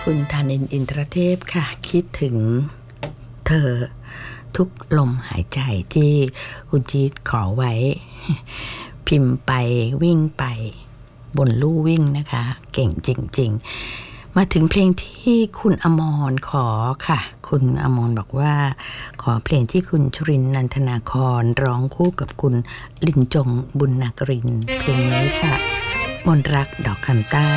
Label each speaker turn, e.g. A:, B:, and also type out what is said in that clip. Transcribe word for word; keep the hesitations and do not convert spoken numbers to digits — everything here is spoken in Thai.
A: คุณธานินทร์อินทรเทพค่ะคิดถึงเธอทุกลมหายใจที่คุณจี๊ดขอไว้พิมพ์ไปวิ่งไปบนลู่วิ่งนะคะเก่งจริงๆมาถึงเพลงที่คุณอมรขอค่ะคุณอมรบอกว่าขอเพลงที่คุณชรินทร์นันทนาครร้องคู่กับคุณลินจงบุญนาครินทร์เพลงนี้ค่ะมนต์รักดอกคำใต้